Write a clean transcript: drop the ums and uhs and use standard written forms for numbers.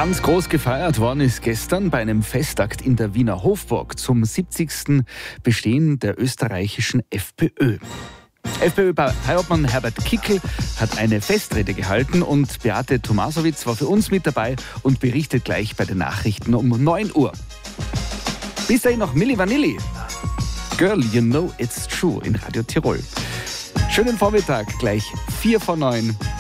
Ganz groß gefeiert worden ist gestern bei einem Festakt in der Wiener Hofburg zum 70. Bestehen der österreichischen FPÖ. FPÖ-Parteiobmann Herbert Kickl hat eine Festrede gehalten und Beate Tomaszowicz war für uns mit dabei und berichtet gleich bei den Nachrichten um 9 Uhr. Bis dahin noch Milli Vanilli. Girl, you know it's true in Radio Tirol. Schönen Vormittag, gleich 8:45.